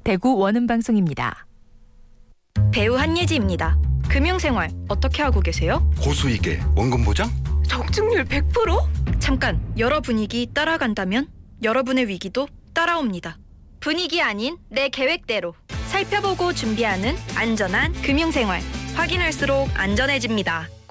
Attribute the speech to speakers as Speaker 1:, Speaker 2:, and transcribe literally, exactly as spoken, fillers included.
Speaker 1: 대구 원음방송입니다.
Speaker 2: 배우 한예지입니다. 금융생활 어떻게 하고 계세요?
Speaker 3: 고수익에 원금 보장?
Speaker 2: 적중률 백 퍼센트? 잠깐, 여러 분위기 따라간다면 여러분의 위기도 따라옵니다. 분위기 아닌 내 계획대로 살펴보고 준비하는 안전한 금융생활. 확인할수록 안전해집니다.